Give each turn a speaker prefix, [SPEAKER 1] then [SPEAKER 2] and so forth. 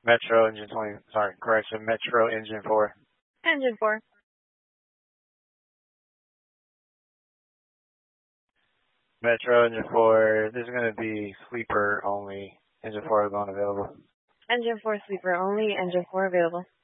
[SPEAKER 1] Metro engine 20, sorry, correction, Metro engine 4.
[SPEAKER 2] Engine 4.
[SPEAKER 1] Metro engine 4, this is going to be sleeper only. Engine 4 is unavailable.
[SPEAKER 2] Engine 4 sleeper only, engine 4 available.